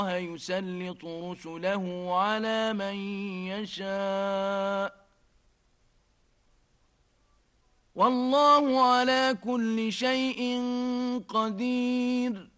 يسلط رسله على من يشاء والله على كل شيء قدير